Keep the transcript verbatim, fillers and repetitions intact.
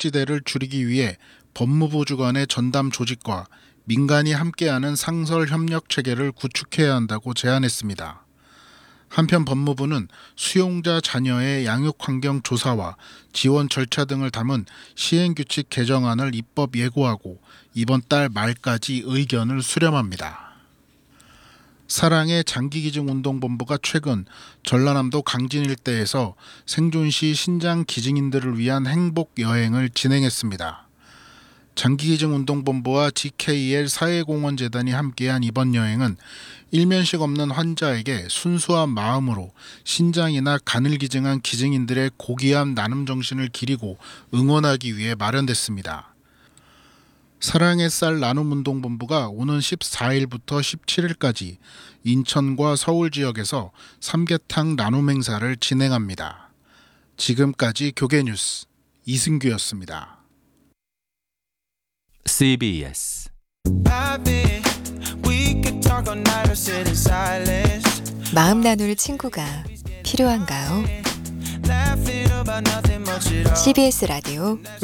사각지대를 줄이기 위해 법무부 주관의 전담 조직과 민간이 함께하는 상설 협력 체계를 구축해야 한다고 제안했습니다. 한편 법무부는 수용자 자녀의 양육 환경 조사와 지원 절차 등을 담은 시행규칙 개정안을 입법 예고하고 이번 달 말까지 의견을 수렴합니다. 사랑의 장기기증운동본부가 최근 전라남도 강진 일대에서 생존시 신장 기증인들을 위한 행복여행을 진행했습니다. 장기기증운동본부와 지케이엘 사회공헌재단이 함께한 이번 여행은 일면식 없는 환자에게 순수한 마음으로 신장이나 간을 기증한 기증인들의 고귀한 나눔 정신을 기리고 응원하기 위해 마련됐습니다. 사랑의 쌀 나눔운동본부가 오는 십사일부터 십칠일까지 인천과 서울 지역에서 삼계탕 나눔 행사를 진행합니다. 지금까지 교계뉴스 이승규였습니다. 씨비에스 마음 나눌 친구가 필요한가요? 씨비에스 라디오